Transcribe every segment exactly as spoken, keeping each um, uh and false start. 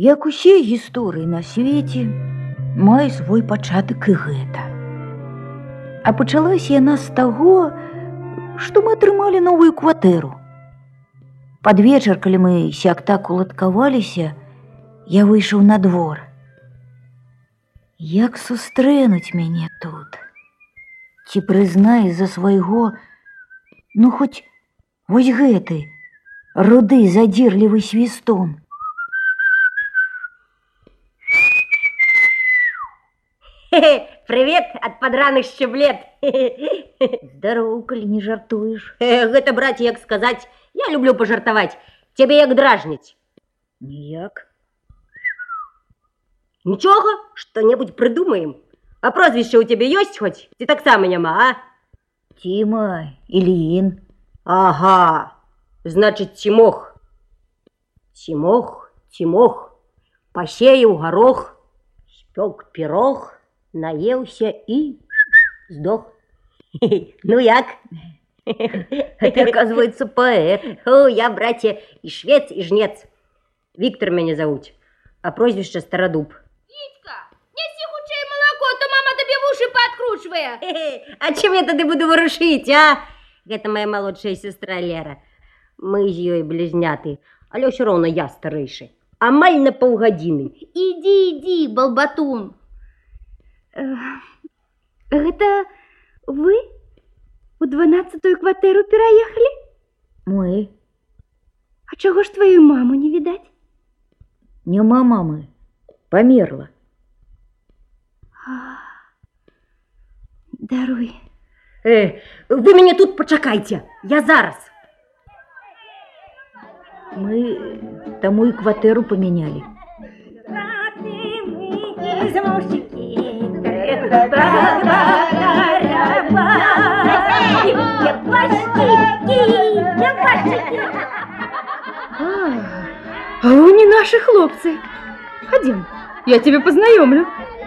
Як усе гісторыі на свеце, мае свой пачатак і гэта. А пачалася яна з таго, што мы атрымалі новую кватэру. Пад вечар, калі мы сяк-так уладкаваліся, я выйшаў на двор. Як сустрэнуць мяне тут? Ці прызнае за свайго, ну хоць вось гэты, руды задзірлівы свістун. Привет от подраных щеблет. Здорово, коли не жартуешь. Гэта, браце, як сказать, я люблю пожартовать. Тебе як дражніць? Ніяк. Нічого, что-нибудь придумаем. А прозвище у тебе есть хоть? Ты так само няма, а? Тима, Ильин. Ага, значит, Тимох. Тимох, Тимох, посеял горох, спек пирог, наелся и сдох. Ну як? А ты, оказывается, поэт. О, я, братья, и швец, и жнец. Виктор меня зовут, а прозвище Стародуб. Витька, неси худшее молоко, то мама тебе в уши подкручивает. А чем я тогда буду ворушить, а? Это моя молодшая сестра Лера. Мы з ёй близняты, але все равно я старейший. Амаль на полгодины. Иди, иди, балбатун. Это вы у дванадцатую кватэру пераехали? Мы. А чего ж твою маму не видать? Нема мамы. Померла. А, даруй. Э, вы меня тут почакайте. Я зараз. Мы тому и кватэру поменяли. А вы не наши хлопцы. Ходим, я тебе познакомлю.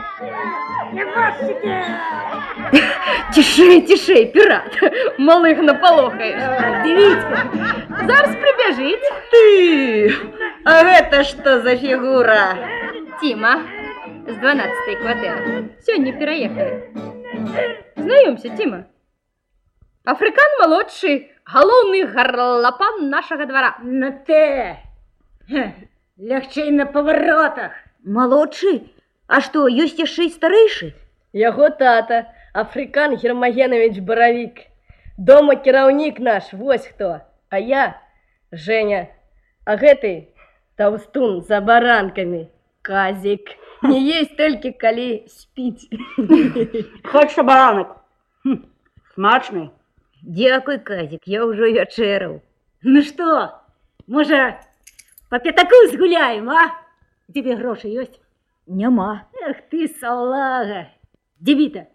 Тишей, тишей, пират. Малых наполохаешь. Дивіться, Зараз прибежит. ты. А это что за фигура? Тима, с дванадцатой квартиры. Сегодня переехали. Знакомься, Тима. Африкан молодший, головный горлопан нашего двора. На те. Легче на поворотах. Молодший? А что, ёсць яшчэ і старэйшы? Яго тата, Африкан Гермогенович Боровик. Дома кіраўнік наш, вось хто. А я, Женя. А гэты таўстун за баранками, Казик. Не есть только коли спить. Хочешь баранок? Хм, смачный. Дякуй, Казик, я ўжо вячэраў. Ну что, может, по пятаку сгуляем, а? Тебе гроши есть? Няма. Эх ты, салага. Дебіта,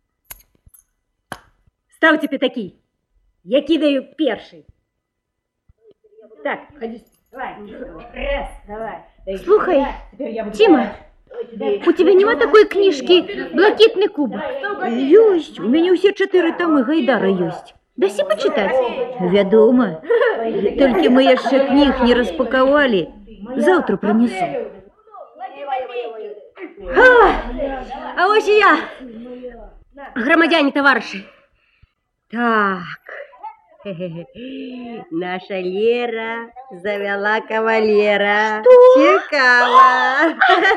ставьте пятаки. Я кидаю перший. Так, ходи. Давай. Раз, давай. Слухай, Тима, у тебя нема такой книжки «Блакитный кубок»? Ёсць, у мяне ўсе чатыры тамы Гайдара ёсць. Даси почитать. Вядома. Толькі мы яшчэ кніг не распакавалі. Заўтра прынесу. А, а ось і я, громадяне товариши. Так, наша Лера завела кавалера. Что? Цікаво.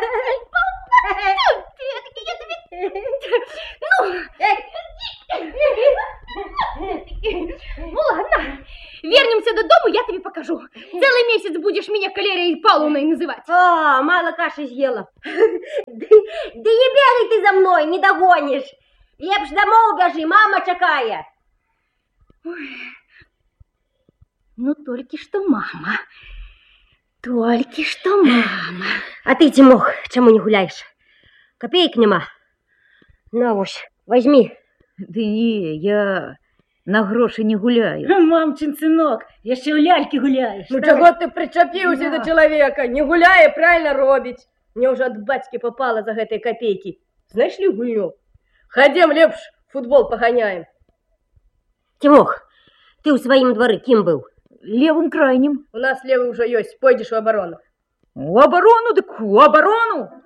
Ну ладно, вернемся до дому, я тебе покажу. Целый месяц будешь меня Калерией Павловной называть. А, мало каши съела. Да, да не бегай ты за мной, не догонишь. Лепш домой бежи, мама чакає. Ой. Ну только что мама. Только что мама. А ты, Тимох, чему не гуляешь? Копеек нема. На ось, возьми. Ды не, я на грошы не гуляю. Мамчин сынок, яшчэ ў лялькі гуляешь. Ну чего ты причапился до человека? Не гуляя, правильно робить. Мне уже от батьки попало за этой копейки. Знаешь ли гульню? Ходим, лепш, футбол погоняем. Тимох, ты у своим дворы кем был? Левым крайним. У нас левый уже есть, пойдешь в оборону. У абарону, дык у абарону.